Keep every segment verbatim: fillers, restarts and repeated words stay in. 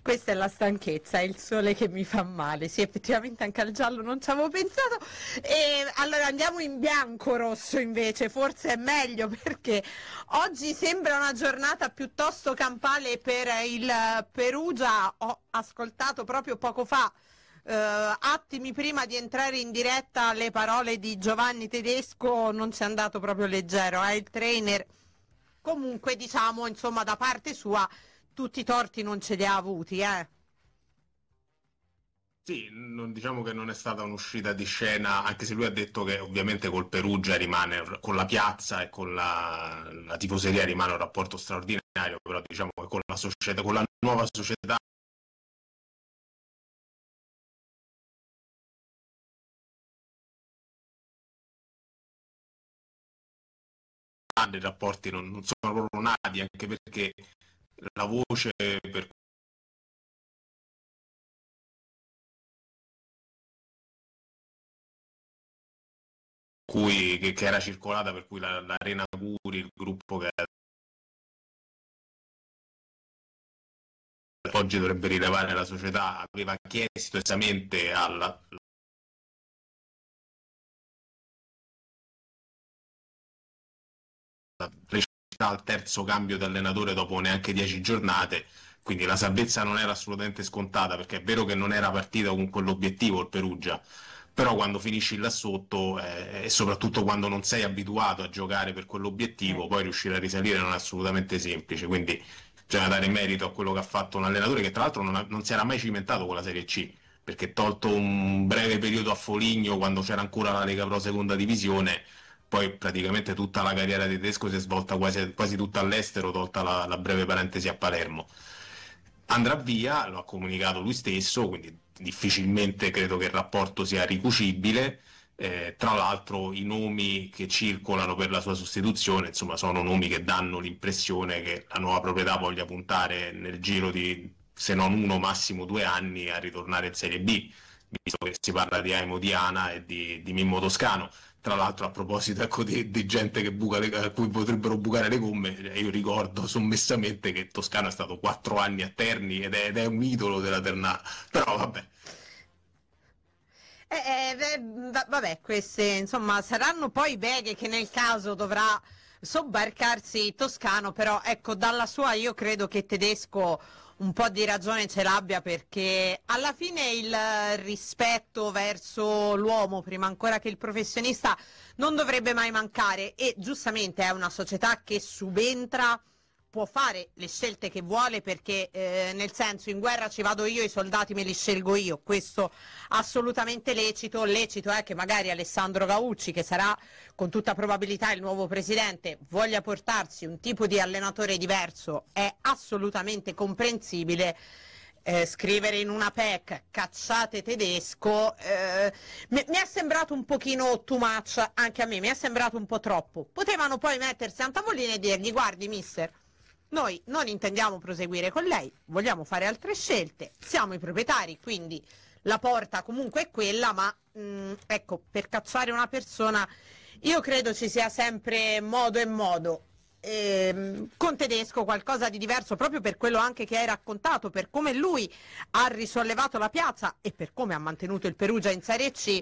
Questa è la stanchezza, è il sole che mi fa male. Sì, effettivamente anche al giallo non ci avevo pensato. E allora andiamo in bianco rosso invece, forse è meglio, perché oggi sembra una giornata piuttosto campale per il Perugia. Ho ascoltato proprio poco fa, eh, attimi prima di entrare in diretta, le parole di Giovanni Tedesco. Non ci è andato proprio leggero, eh, il trainer. Comunque, diciamo, insomma, da parte sua tutti i torti non ce li ha avuti, eh. Sì, non, diciamo che non è stata un'uscita di scena, anche se lui ha detto che ovviamente col Perugia rimane, con la piazza e con la, la tifoseria rimane un rapporto straordinario, però diciamo che con la società, con la nuova società i rapporti non, non sono proprio nati, anche perché la voce per cui che, che era circolata, per cui la, l'Arena Curi, il gruppo che oggi dovrebbe rilevare la società, aveva chiesto esattamente alla al terzo cambio di allenatore dopo neanche dieci giornate, quindi la salvezza non era assolutamente scontata, perché è vero che non era partita con quell'obiettivo il Perugia, però quando finisci là sotto eh, e soprattutto quando non sei abituato a giocare per quell'obiettivo, poi riuscire a risalire non è assolutamente semplice, quindi bisogna dare merito a quello che ha fatto un allenatore che tra l'altro non, ha, non si era mai cimentato con la Serie C, perché tolto un breve periodo a Foligno quando c'era ancora la Lega Pro Seconda Divisione, poi praticamente tutta la carriera di Tedesco si è svolta quasi, quasi tutta all'estero, tolta la, la breve parentesi a Palermo. Andrà via, lo ha comunicato lui stesso, quindi difficilmente credo che il rapporto sia ricucibile. Eh, tra l'altro i nomi che circolano per la sua sostituzione, insomma, sono nomi che danno l'impressione che la nuova proprietà voglia puntare nel giro di, se non uno, massimo due anni, a ritornare in Serie B, visto che si parla di Aimo Diana e di, di Mimmo Toscano. Tra l'altro, a proposito, ecco, di, di gente che buca le, a cui potrebbero bucare le gomme, io ricordo sommessamente che Toscano è stato quattro anni a Terni ed è, ed è un idolo della Ternana, però vabbè. Eh, eh, vabbè, queste insomma saranno poi beghe che nel caso dovrà sobbarcarsi Toscano, però ecco, dalla sua io credo che Tedesco un po' di ragione ce l'abbia, perché alla fine il rispetto verso l'uomo, prima ancora che il professionista, non dovrebbe mai mancare, e giustamente è una società che subentra, può fare le scelte che vuole, perché eh, nel senso, in guerra ci vado io, i soldati me li scelgo io, questo assolutamente lecito. Lecito è che magari Alessandro Gaucci, che sarà con tutta probabilità il nuovo presidente, voglia portarsi un tipo di allenatore diverso, è assolutamente comprensibile. Eh, scrivere in una P E C cacciate Tedesco, eh, mi, mi è sembrato un pochino too much, anche a me mi è sembrato un po' troppo. Potevano poi mettersi a un tavolino e dirgli: guardi mister, noi non intendiamo proseguire con lei, vogliamo fare altre scelte, siamo i proprietari, quindi la porta comunque è quella, ma mh, ecco, per cacciare una persona io credo ci sia sempre modo e modo. Ehm, con Tedesco qualcosa di diverso, proprio per quello anche che hai raccontato, per come lui ha risollevato la piazza e per come ha mantenuto il Perugia in Serie C.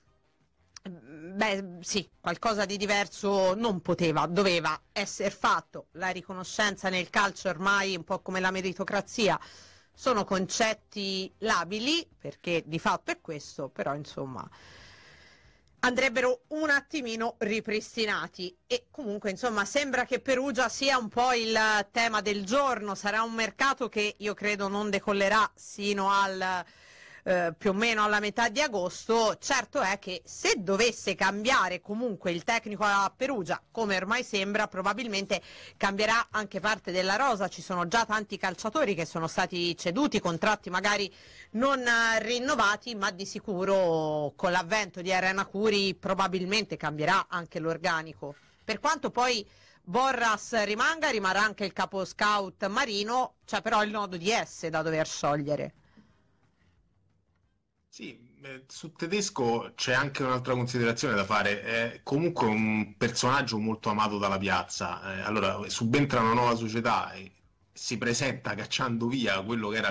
Beh, sì, qualcosa di diverso non poteva, doveva essere fatto. La riconoscenza nel calcio ormai, un po' come la meritocrazia, sono concetti labili, perché di fatto è questo, però insomma andrebbero un attimino ripristinati. E comunque insomma sembra che Perugia sia un po' il tema del giorno. Sarà un mercato che io credo non decollerà sino al eh, più o meno alla metà di agosto. Certo è che se dovesse cambiare comunque il tecnico a Perugia, come ormai sembra, probabilmente cambierà anche parte della rosa. Ci sono già tanti calciatori che sono stati ceduti, contratti magari non eh, rinnovati, ma di sicuro con l'avvento di Arena Curi probabilmente cambierà anche l'organico. Per quanto poi Borras rimanga, rimarrà anche il capo scout Marino, c'è però il nodo di S da dover sciogliere. Sì, eh, su Tedesco c'è anche un'altra considerazione da fare, è comunque un personaggio molto amato dalla piazza. Eh, allora subentra una nuova società e si presenta cacciando via quello che era